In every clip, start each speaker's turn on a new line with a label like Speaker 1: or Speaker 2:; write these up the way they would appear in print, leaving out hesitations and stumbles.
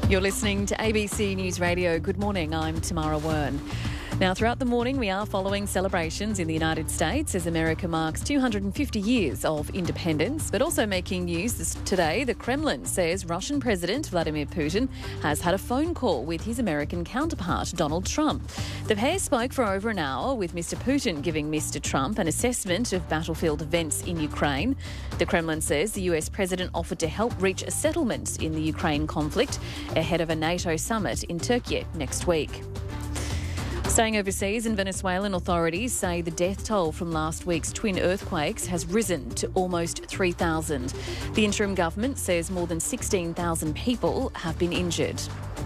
Speaker 1: You're listening to ABC News Radio. Good morning, I'm Tamara Wern. Now, throughout the morning, we are following celebrations in the United States as America marks 250 years of independence, but also making news today. The Kremlin says Russian President Vladimir Putin has had a phone call with his American counterpart, Donald Trump. The pair spoke for over an hour, with Mr. Putin giving Mr. Trump an assessment of battlefield events in Ukraine. The Kremlin says the US president offered to help reach a settlement in the Ukraine conflict ahead of a NATO summit in Turkey next week. Staying overseas, and Venezuelan authorities say the death toll from last week's twin earthquakes has risen to almost 3,000. The interim government says more than 16,000 people have been injured.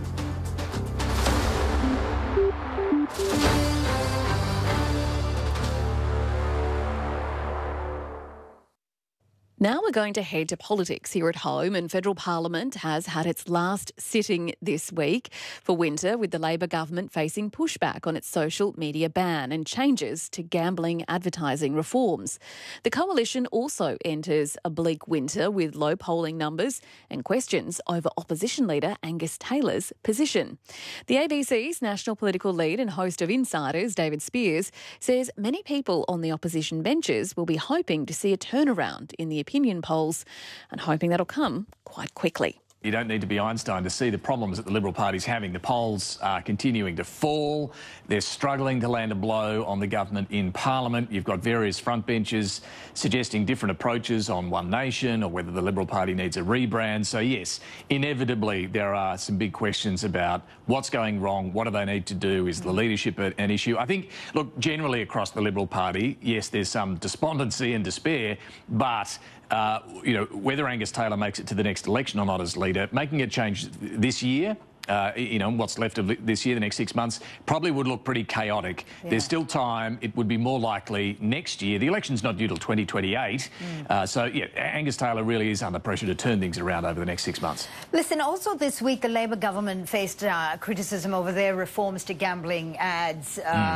Speaker 1: Now we're going to head to politics here at home, and Federal Parliament has had its last sitting this week for winter, with the Labor government facing pushback on its social media ban and changes to gambling advertising reforms. The coalition also enters a bleak winter with low polling numbers and questions over opposition leader Angus Taylor's position. The ABC's national political lead and host of Insiders, David Speers, says many people on the opposition benches will be hoping to see a turnaround in the opinion polls and hoping that'll come quite quickly.
Speaker 2: You don't need to be Einstein to see the problems that the Liberal Party's having. The polls are continuing to fall. They're struggling to land a blow on the government in Parliament. You've got various frontbenchers suggesting different approaches on One Nation or whether the Liberal Party needs a rebrand. So, yes, inevitably there are some big questions about what's going wrong, what do they need to do, is the leadership an issue? I think, look, generally across the Liberal Party, yes, there's some despondency and despair, but whether Angus Taylor makes it to the next election or not as leader, making a change this year, what's left of this year, the next 6 months, probably would look pretty chaotic. Yeah. There's still time. It would be more likely next year. The election's not due till 2028. Angus Taylor really is under pressure to turn things around over the next 6 months.
Speaker 3: Listen, also this week, the Labor government faced criticism over their reforms to gambling ads.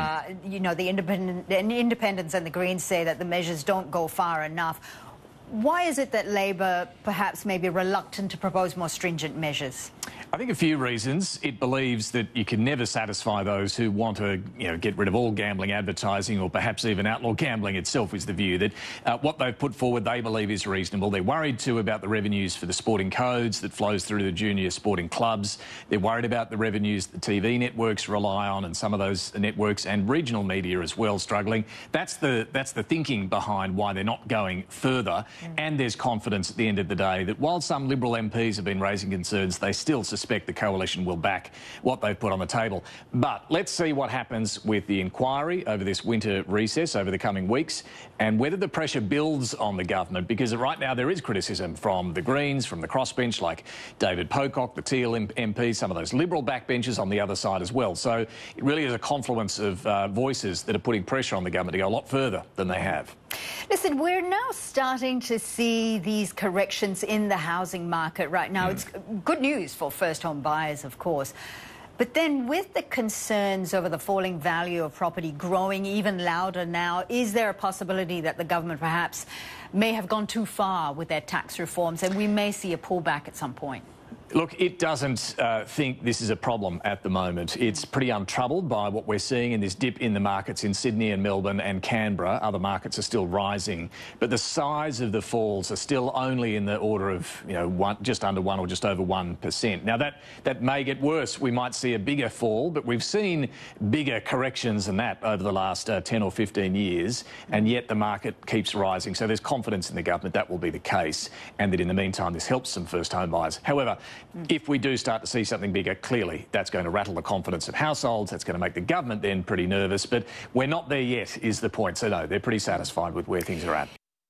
Speaker 3: The Independents and the Greens say that the measures don't go far enough. Why is it that Labor perhaps may be reluctant to propose more stringent measures?
Speaker 2: I think a few reasons. It believes that you can never satisfy those who want to, get rid of all gambling advertising, or perhaps even outlaw gambling itself, is the view that what they've put forward they believe is reasonable. They're worried too about the revenues for the sporting codes that flows through to the junior sporting clubs. They're worried about the revenues the TV networks rely on, and some of those networks and regional media as well struggling. That's the thinking behind why they're not going further. And there's confidence at the end of the day that while some Liberal MPs have been raising concerns, they still suspect the coalition will back what they've put on the table. But let's see what happens with the inquiry over this winter recess over the coming weeks, and whether the pressure builds on the government, because right now there is criticism from the Greens, from the crossbench like David Pocock, the Teal MP, some of those Liberal backbenchers on the other side as well. So it really is a confluence of voices that are putting pressure on the government to go a lot further than they have.
Speaker 3: Listen, we're now starting to see these corrections in the housing market right now. It's good news for first-home buyers, of course. But then with the concerns over the falling value of property growing even louder now, is there a possibility that the government perhaps may have gone too far with their tax reforms and we may see a pullback at some point?
Speaker 2: Look, it doesn't think this is a problem at the moment. It's pretty untroubled by what we're seeing in this dip in the markets in Sydney and Melbourne and Canberra. Other markets are still rising, but the size of the falls are still only in the order of, just under 1 or just over 1%. Now, that may get worse. We might see a bigger fall, but we've seen bigger corrections than that over the last 10 or 15 years, and yet the market keeps rising. So there's confidence in the government that will be the case, and that in the meantime this helps some first-home buyers. However, if we do start to see something bigger, clearly that's going to rattle the confidence of households. That's going to make the government then pretty nervous. But we're not there yet, is the point. So, no, they're pretty satisfied with where things are at.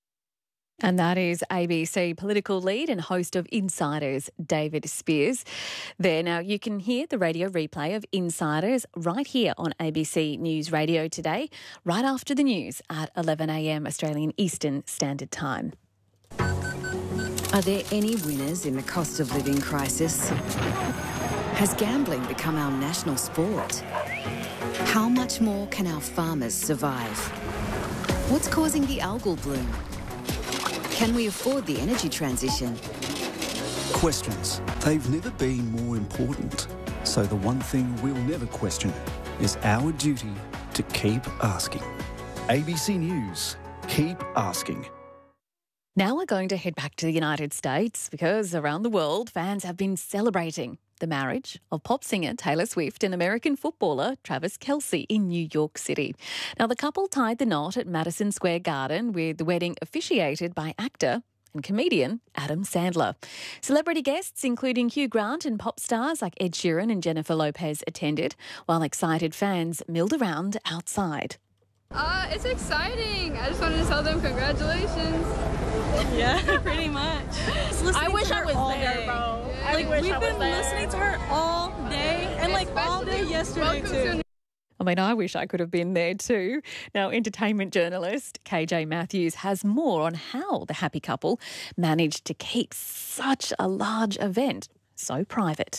Speaker 1: And that is ABC political lead and host of Insiders, David Speers. There, now you can hear the radio replay of Insiders right here on ABC News Radio today, right after the news at 11 a.m. Australian Eastern Standard Time.
Speaker 4: Are there any winners in the cost of living crisis? Has gambling become our national sport? How much more can our farmers survive? What's causing the algal bloom? Can we afford the energy transition?
Speaker 5: Questions. They've never been more important. So the one thing we'll never question is our duty to keep asking. ABC News. Keep asking.
Speaker 1: Now we're going to head back to the United States because around the world, fans have been celebrating the marriage of pop singer Taylor Swift and American footballer Travis Kelce in New York City. Now, the couple tied the knot at Madison Square Garden with the wedding officiated by actor and comedian Adam Sandler. Celebrity guests, including Hugh Grant and pop stars like Ed Sheeran and Jennifer Lopez, attended, while excited fans milled around outside.
Speaker 6: It's exciting. I just wanted to tell them congratulations.
Speaker 7: Yeah, pretty much.
Speaker 8: I wish I was there, bro.
Speaker 6: Yeah.
Speaker 7: Like, we've been listening to her all day and all day yesterday too.
Speaker 1: I mean, I wish I could have been there too. Now, entertainment journalist KJ Matthews has more on how the happy couple managed to keep such a large event so private.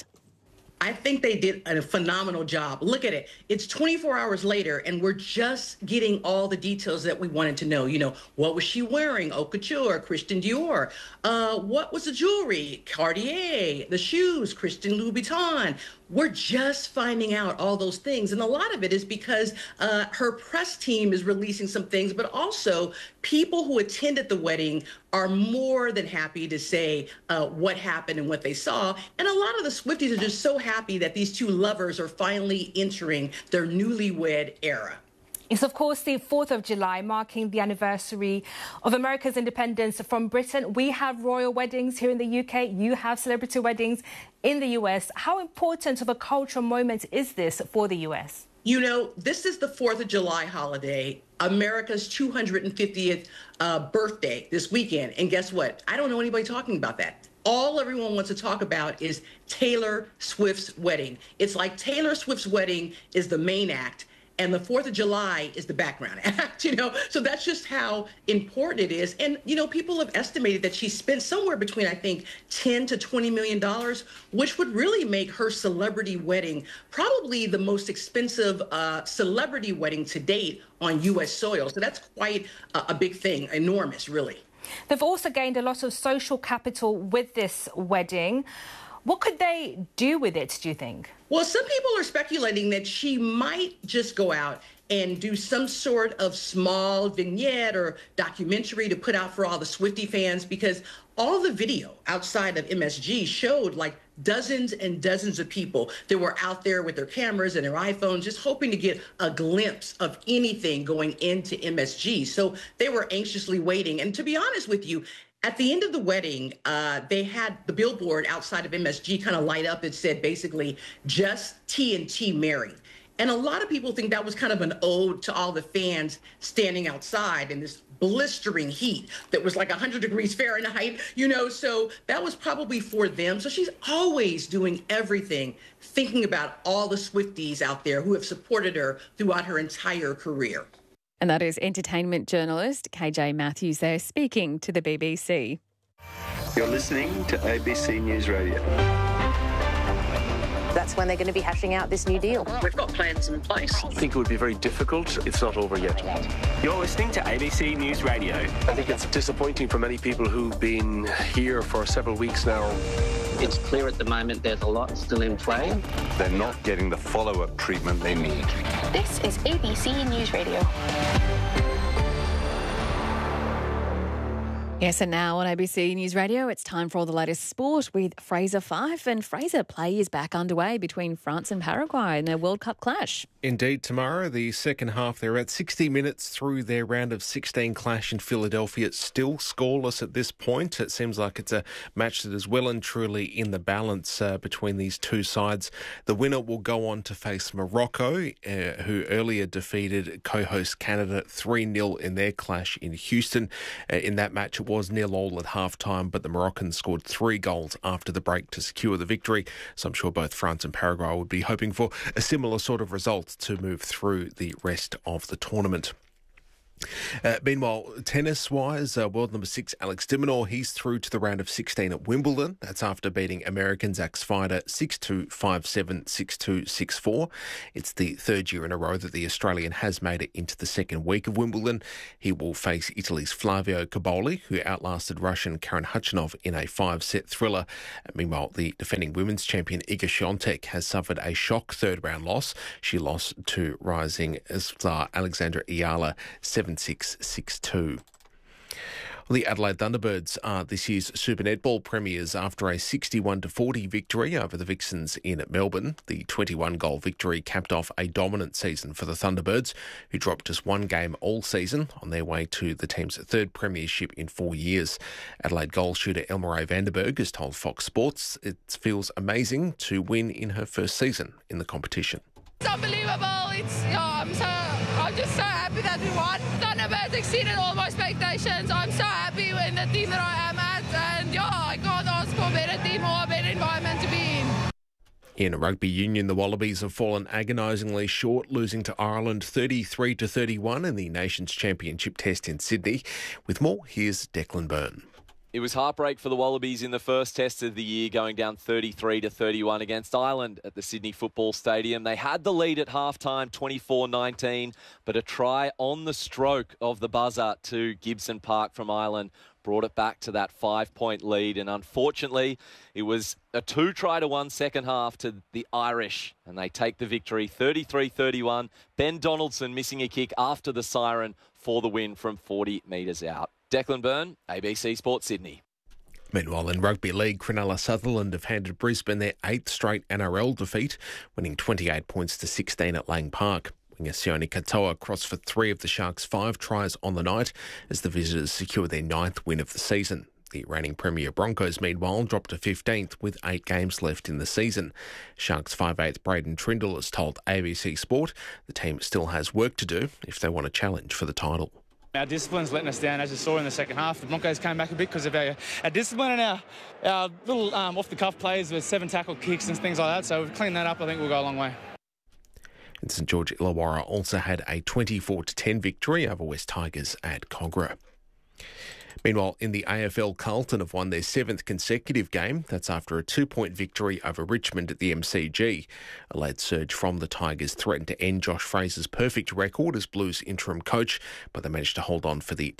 Speaker 8: I think they did a phenomenal job. Look at it. It's 24 hours later, and we're just getting all the details that we wanted to know. You know, what was she wearing? Haute couture, Christian Dior. What was the jewelry? Cartier. The shoes, Christian Louboutin. We're just finding out all those things. And a lot of it is because her press team is releasing some things, but also people who attended the wedding are more than happy to say what happened and what they saw. And a lot of the Swifties are just so happy that these two lovers are finally entering their newlywed era.
Speaker 9: It's, of course, the 4th of July, marking the anniversary of America's independence from Britain. We have royal weddings here in the UK. You have celebrity weddings in the US. How important of a cultural moment is this for the US?
Speaker 8: You know, this is the 4th of July holiday, America's 250th birthday this weekend. And guess what? I don't know anybody talking about that. All everyone wants to talk about is Taylor Swift's wedding. It's like Taylor Swift's wedding is the main act, and the 4th of July is the background act, you know? So that's just how important it is. And, you know, people have estimated that she spent somewhere between, I think, $10 to $20 million, which would really make her celebrity wedding probably the most expensive celebrity wedding to date on U.S. soil. So that's quite a big thing, enormous, really.
Speaker 9: They've also gained a lot of social capital with this wedding. What could they do with it, do you think?
Speaker 8: Well, some people are speculating that she might just go out and do some sort of small vignette or documentary to put out for all the Swiftie fans, because all the video outside of MSG showed like dozens and dozens of people that were out there with their cameras and their iPhones just hoping to get a glimpse of anything going into MSG. So they were anxiously waiting. And to be honest with you, at the end of the wedding, they had the billboard outside of MSG kind of light up. It said basically, just TNT married. And a lot of people think that was kind of an ode to all the fans standing outside in this blistering heat that was like 100 degrees Fahrenheit, you know, so that was probably for them. So she's always doing everything, thinking about all the Swifties out there who have supported her throughout her entire career.
Speaker 1: And that is entertainment journalist KJ Matthews there speaking to the BBC.
Speaker 10: You're listening to ABC News Radio.
Speaker 11: That's when they're going to be hashing out this new deal.
Speaker 10: We've got plans in place. I think it would be very difficult. It's not over yet.
Speaker 12: You're listening to ABC News Radio.
Speaker 10: I think it's disappointing for many people who've been here for several weeks now.
Speaker 13: It's clear at the moment there's a lot still in play.
Speaker 14: They're not getting the follow-up treatment they need.
Speaker 15: This is ABC News Radio.
Speaker 1: Yes, and now on ABC News Radio, it's time for all the latest sport with Fraser Fyfe. And Fraser, play is back underway between France and Paraguay in their World Cup clash.
Speaker 16: Indeed, tomorrow, the second half, they're at 60 minutes through their round of 16 clash in Philadelphia. It's still scoreless at this point. It seems like it's a match that is well and truly in the balance between these two sides. The winner will go on to face Morocco, who earlier defeated co-host Canada 3-0 in their clash in Houston. In that match, it was 0-0 at half-time, but the Moroccans scored 3 goals after the break to secure the victory. So I'm sure both France and Paraguay would be hoping for a similar sort of result to move through the rest of the tournament. Meanwhile, tennis-wise, world number 6 Alex de Minaur, he's through to the round of 16 at Wimbledon. That's after beating American Zach Svider 6-2, 5-7, 6-2, 6-4. It's the third year in a row that the Australian has made it into the second week of Wimbledon. He will face Italy's Flavio Cobolli, who outlasted Russian Karen Khachanov in a 5-set thriller. Meanwhile, the defending women's champion Iga Świątek has suffered a shock third-round loss. She lost to rising star Alexandra Iala 7-6, 6-2. The Adelaide Thunderbirds are this year's Super Netball premiers after a 61-40 victory over the Vixens in Melbourne. The 21-goal victory capped off a dominant season for the Thunderbirds, who dropped just one game all season on their way to the team's third premiership in 4 years. Adelaide goal shooter Elmarie Vandenberg has told Fox Sports it feels amazing to win in her first season in the competition.
Speaker 17: It's unbelievable. I'm just so happy that we won. Thunderbirds exceeded all my expectations. I'm so happy in the team that I am at, and I can't ask for a better team or a better environment to be in.
Speaker 16: In rugby union, the Wallabies have fallen agonisingly short, losing to Ireland 33-31 in the Nations Championship Test in Sydney. With more, here's Declan Byrne.
Speaker 18: It was heartbreak for the Wallabies in the first test of the year, going down 33-31 against Ireland at the Sydney Football Stadium. They had the lead at halftime, 24-19, but a try on the stroke of the buzzer to Gibson Park from Ireland brought it back to that 5-point lead. And unfortunately, it was a 2-try-to-1 second half to the Irish, and they take the victory 33-31. Ben Donaldson missing a kick after the siren for the win from 40 metres out. Declan Byrne, ABC Sports Sydney.
Speaker 16: Meanwhile, in Rugby League, Cronulla Sutherland have handed Brisbane their 8th straight NRL defeat, winning 28 points to 16 at Lang Park. Winger Sione Katoa crossed for 3 of the Sharks' 5 tries on the night as the visitors secured their 9th win of the season. The reigning Premier Broncos, meanwhile, dropped to 15th with 8 games left in the season. Sharks 5'8" Braden Trindle has told ABC Sport the team still has work to do if they want to challenge for the title.
Speaker 19: Our discipline's letting us down, as you saw in the second half. The Broncos came back a bit because of our discipline and our little off-the-cuff plays with 7 tackle kicks and things like that. So we've cleaned that up. I think we'll go a long way.
Speaker 16: And St George Illawarra also had a 24-10 victory over West Tigers at Kogarah. Meanwhile, in the AFL, Carlton have won their 7th consecutive game. That's after a 2-point victory over Richmond at the MCG. A late surge from the Tigers threatened to end Josh Fraser's perfect record as Blues interim coach, but they managed to hold on for the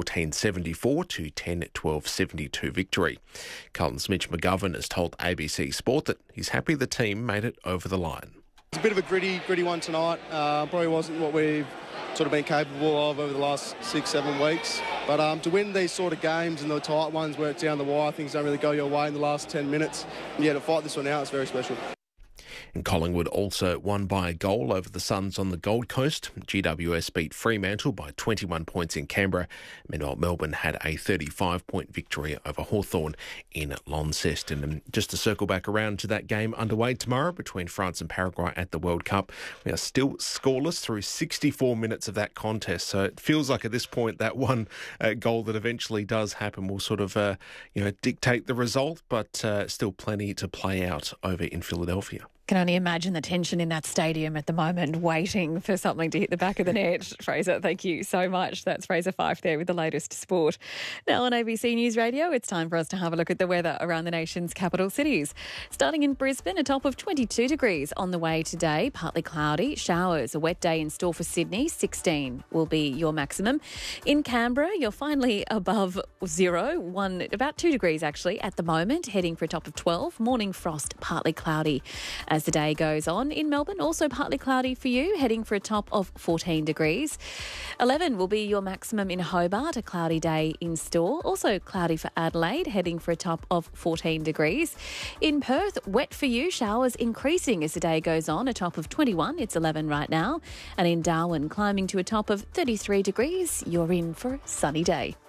Speaker 16: 10-14-74 to 10-12-72 victory. Carlton's Mitch McGovern has told ABC Sport that he's happy the team made it over the line.
Speaker 20: It's a bit of a gritty one tonight. Probably wasn't what we've sort of been capable of over the last 6-7 weeks. But to win these sort of games and the tight ones where it's down the wire, things don't really go your way in the last 10 minutes. And yeah, to fight this one out, it's very special.
Speaker 16: And Collingwood also won by a goal over the Suns on the Gold Coast. GWS beat Fremantle by 21 points in Canberra. Meanwhile, Melbourne had a 35-point victory over Hawthorn in Launceston. And just to circle back around to that game underway tomorrow between France and Paraguay at the World Cup, we are still scoreless through 64 minutes of that contest. So it feels like at this point that one goal that eventually does happen will sort of dictate the result, but still plenty to play out over in Philadelphia.
Speaker 1: Can only imagine the tension in that stadium at the moment, waiting for something to hit the back of the net. Fraser, thank you so much. That's Fraser Fife there with the latest sport. Now on ABC News Radio, it's time for us to have a look at the weather around the nation's capital cities. Starting in Brisbane, a top of 22 degrees on the way today, partly cloudy, showers, a wet day in store for Sydney, 16 will be your maximum. In Canberra, you're finally above zero, about 2 degrees actually at the moment, heading for a top of 12, morning frost, partly cloudy. As the day goes on, in Melbourne, also partly cloudy for you, heading for a top of 14 degrees. 11 will be your maximum in Hobart, a cloudy day in store. Also cloudy for Adelaide, heading for a top of 14 degrees. In Perth, wet for you, showers increasing as the day goes on, a top of 21. It's 11 right now. And in Darwin, climbing to a top of 33 degrees. You're in for a sunny day.